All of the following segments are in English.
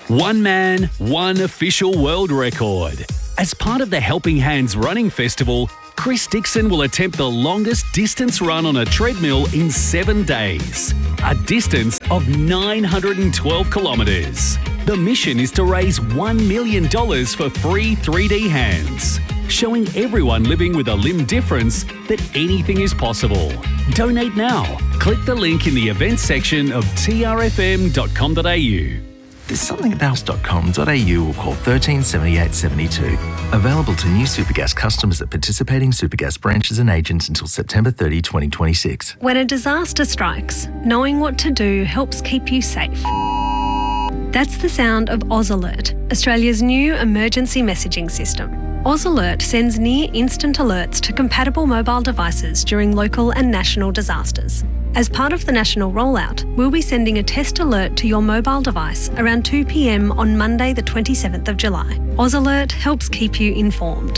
One man, one official world record. As part of the Helping Hands Running Festival, Chris Dixon will attempt the longest distance run on a treadmill in 7 days. A distance of 912 kilometres. The mission is to raise $1 million for free 3D hands, showing everyone living with a limb difference that anything is possible. Donate now. Click the link in the events section of trfm.com.au. There's something at house.com.au we'll call 137872. Available to new Supergas customers at participating Supergas branches and agents until September 30, 2026. When a disaster strikes, knowing what to do helps keep you safe. That's the sound of Oz Alert, Australia's new emergency messaging system. Oz Alert sends near instant alerts to compatible mobile devices during local and national disasters. As part of the national rollout, we'll be sending a test alert to your mobile device around 2 p.m. on Monday the 27th of July. Oz Alert helps keep you informed.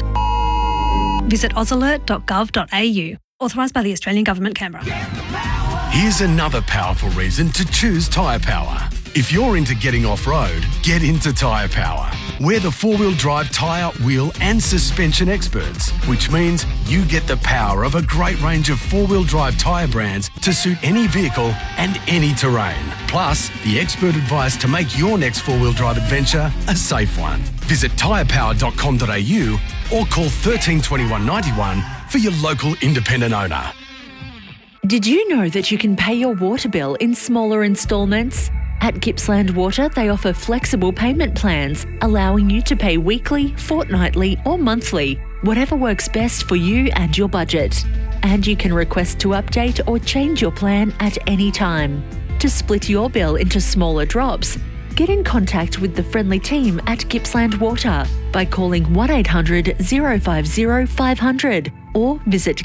Visit ozalert.gov.au. Authorised by the Australian Government, Canberra. Here's another powerful reason to choose Tyre Power. If you're into getting off-road, get into Tyre Power. We're the four-wheel drive tyre, wheel and suspension experts, which means you get the power of a great range of four-wheel drive tyre brands to suit any vehicle and any terrain. Plus, the expert advice to make your next four-wheel drive adventure a safe one. Visit tyrepower.com.au or call 13 21 91 for your local independent owner. Did you know that you can pay your water bill in smaller instalments? At Gippsland Water, they offer flexible payment plans, allowing you to pay weekly, fortnightly or monthly, whatever works best for you and your budget. And you can request to update or change your plan at any time. To split your bill into smaller drops, get in contact with the friendly team at Gippsland Water by calling 1800 050 500 or visit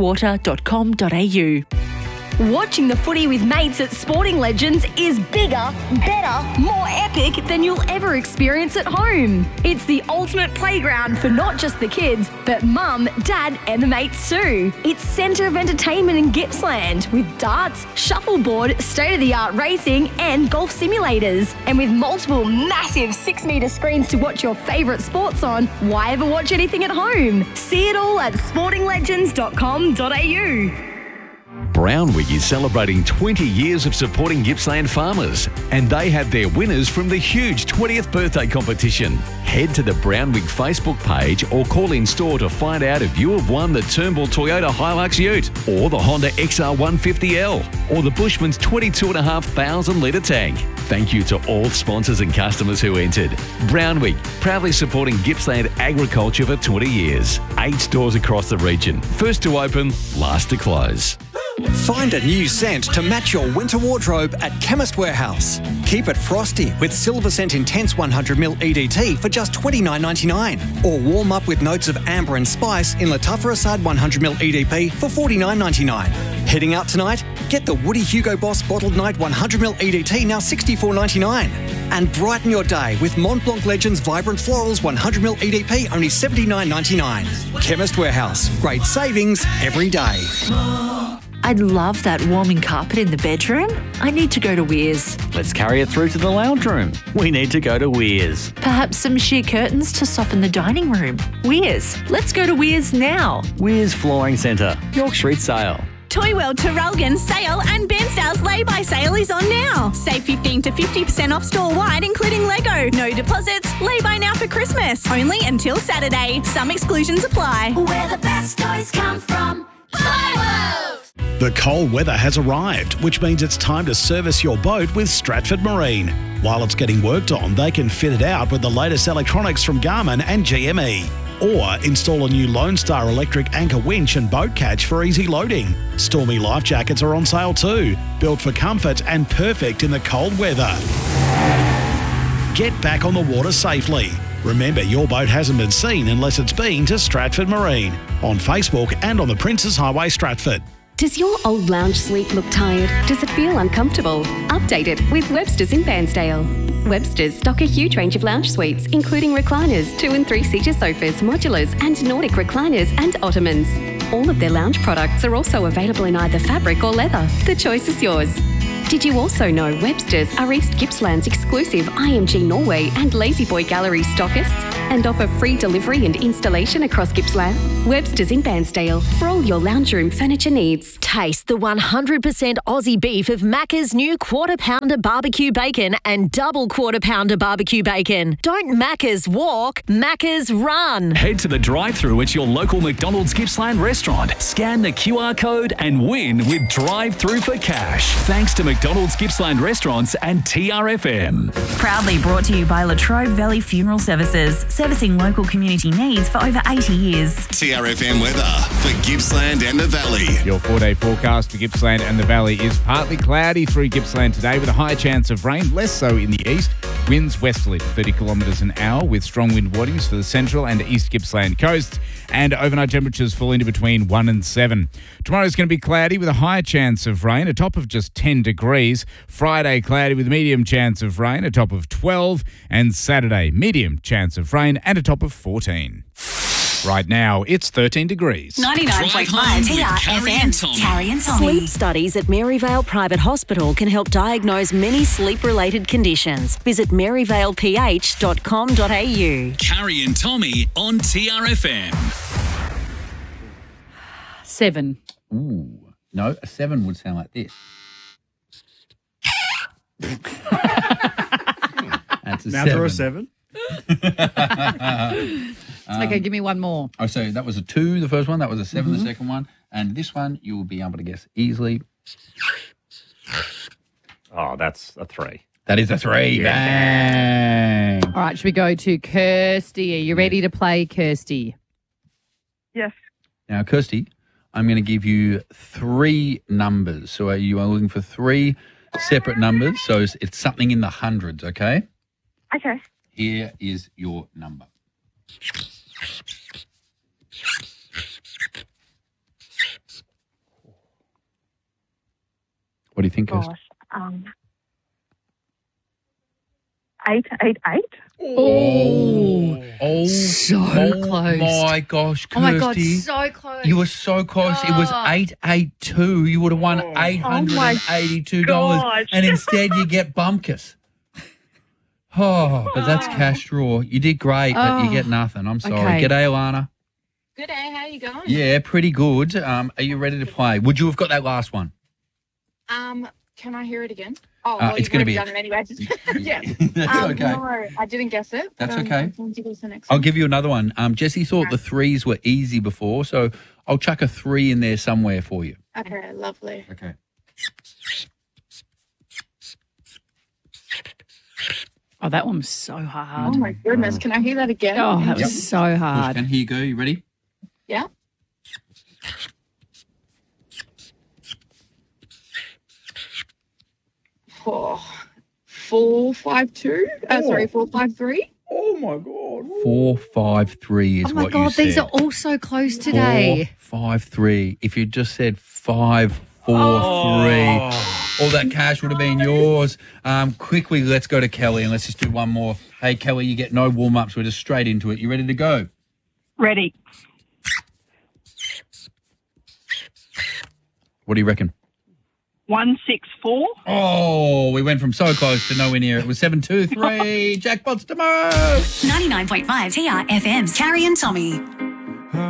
gippswater.com.au. Watching the footy with mates at Sporting Legends is bigger, better, more epic than you'll ever experience at home. It's the ultimate playground for not just the kids, but mum, dad and the mates too. It's centre of entertainment in Gippsland with darts, shuffleboard, state-of-the-art racing and golf simulators. And with multiple massive 6-metre screens to watch your favourite sports on, why ever watch anything at home? See it all at sportinglegends.com.au. Brownwig is celebrating 20 years of supporting Gippsland farmers, and they have their winners from the huge 20th birthday competition. Head to the Brownwig Facebook page or call in store to find out if you have won the Turnbull Toyota Hilux Ute or the Honda XR150L or the Bushman's 22,500 litre tank. Thank you to all sponsors and customers who entered. Brownwig, proudly supporting Gippsland agriculture for 20 years. 8 stores across the region. First to open, last to close. Find a new scent to match your winter wardrobe at Chemist Warehouse. Keep it frosty with Silver Scent Intense 100ml EDT for just $29.99. Or warm up with notes of amber and spice in Latuffer Assad 100ml EDP for $49.99. Heading out tonight? Get the Woody Hugo Boss Bottled Night 100ml EDT now $64.99. And brighten your day with Mont Blanc Legends Vibrant Florals 100ml EDP only $79.99. Chemist Warehouse. Great savings every day. I'd love that warming carpet in the bedroom. I need to go to Weir's. Let's carry it through to the lounge room. We need to go to Weir's. Perhaps some sheer curtains to soften the dining room. Weir's. Let's go to Weir's now. Weir's Flooring Centre, York Street Sale. Toy World Traralgon sale and Bairnsdale's lay-by sale is on now. Save 15 to 50% off store-wide, including Lego. No deposits. Lay-by now for Christmas. Only until Saturday. Some exclusions apply. Where the best toys come from. Toy World! The cold weather has arrived, which means it's time to service your boat with Stratford Marine. While it's getting worked on, they can fit it out with the latest electronics from Garmin and GME. Or install a new Lone Star electric anchor winch and boat catch for easy loading. Stormy life jackets are on sale too, built for comfort and perfect in the cold weather. Get back on the water safely. Remember, your boat hasn't been seen unless it's been to Stratford Marine. On Facebook and on the Princes Highway, Stratford. Does your old lounge suite look tired? Does it feel uncomfortable? Update it with Webster's in Bairnsdale. Webster's stock a huge range of lounge suites, including recliners, 2- and 3-seater sofas, modulars, and Nordic recliners and ottomans. All of their lounge products are also available in either fabric or leather. The choice is yours. Did you also know Webster's are East Gippsland's exclusive IMG Norway and La-Z-Boy Gallery stockists and offer free delivery and installation across Gippsland? Webster's in Bairnsdale for all your lounge room furniture needs. Taste the 100% Aussie beef of Macca's new Quarter Pounder barbecue bacon and double Quarter Pounder barbecue bacon. Don't Macca's walk, Macca's run. Head to the drive-thru at your local McDonald's Gippsland restaurant. Scan the QR code and win with drive-thru for cash. Thanks to McDonald's Gippsland Restaurants and TRFM. Proudly brought to you by Latrobe Valley Funeral Services, servicing local community needs for over 80 years. TRFM weather for Gippsland and the Valley. Your 4-day forecast for Gippsland and the Valley is partly cloudy through Gippsland today with a high chance of rain, less so in the east. Winds westerly to 30 kilometres an hour with strong wind warnings for the central and east Gippsland coasts, and overnight temperatures fall into between 1 and 7. Tomorrow is going to be cloudy with a high chance of rain, a top of just 10 degrees. Friday, cloudy with a medium chance of rain, a top of 12. And Saturday, medium chance of rain and a top of 14. Right now, it's 13 degrees. 99.5 TRFM. Carrie and Tommy. Sleep studies at Maryvale Private Hospital can help diagnose many sleep-related conditions. Visit maryvaleph.com.au. Carrie and Tommy on TRFM. 7. Ooh, no, a 7 would sound like this. That's a now 7. throw a 7. Okay, give me one more. Oh, so that was a 2, the first one. That was a 7, the second one. And this one, you will be able to guess easily. Oh, that's a 3. That is a 3. Bang. All right, should we go to Kirsty? Are you ready to play, Kirsty? Yes. Now, Kirsty, I'm going to give you 3 numbers. So you are looking for 3 separate numbers. So it's something in the hundreds, okay? Okay. Here is your number. What do you think, Kirsty? 888. Oh, so close. My gosh, Kirsty. Oh my God, so close. You were so close. It was 882. You would have won $882. gosh. And instead you get Bumpkus. Oh, but that's cash draw. You did great, but you get nothing. I'm sorry. Okay. G'day, Alana. Good day, how you going? Yeah, pretty good. Are you ready to play? Would you have got that last one? Can I hear it again? Oh, it's going to be done it anyway. Yeah. That's okay. No, I didn't guess it. That's but, okay. I'm to guess the next I'll one. give you another one. Jessie thought the 3s were easy before, so I'll chuck a 3 in there somewhere for you. Okay, lovely. Okay. Oh, that one was so hard. Oh my goodness, can I hear that again? Oh, that was so hard. And here you go. You ready? Yeah. Oh, 452. Sorry, 453. Oh my God. 453 is Oh my what God, you said. these are all so close today. 453. If you just said 543, all that cash would have been yours. Quickly, let's go to Kelly and let's just do one more. Hey, Kelly, you get no warm-ups. We're just straight into it. You ready to go? Ready. What do you reckon? 164. Oh, we went from so close to nowhere near. It was 723. Jackpots tomorrow. 99.5 TRFM's Carrie and Tommy.